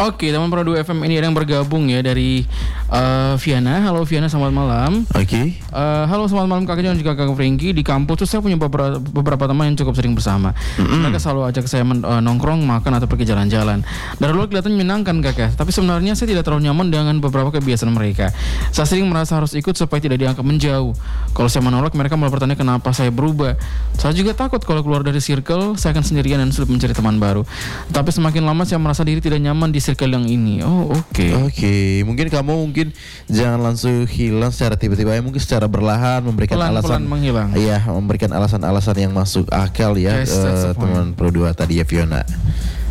Oke, teman Pro 2 FM ini ada yang bergabung ya dari Viana. Halo Viana, selamat malam. Oke. Halo, selamat malam Kak Kejo dan juga Kak Franky. Di kampus tuh saya punya beberapa teman yang cukup sering bersama. Mereka selalu ajak saya nongkrong, makan atau pergi jalan-jalan. Dari luar kelihatan menyenangkan Kakak, tapi sebenarnya saya tidak terlalu nyaman dengan beberapa kebiasaan mereka. Saya sering merasa harus ikut supaya tidak dianggap menjauh. Kalau saya menolak, mereka malah bertanya kenapa saya berubah. Saya juga takut kalau keluar dari circle, saya akan sendirian dan sulit mencari teman baru. Tapi semakin lama saya merasa diri tidak nyaman di circle yang ini. Oh, oke. Mungkin kamu jangan langsung hilang secara tiba-tiba, mungkin secara berlahan memberikan Pelan-pelan menghilang. Iya, memberikan alasan-alasan yang masuk akal ya, Yes, teman Pro 2 tadi ya Fiona.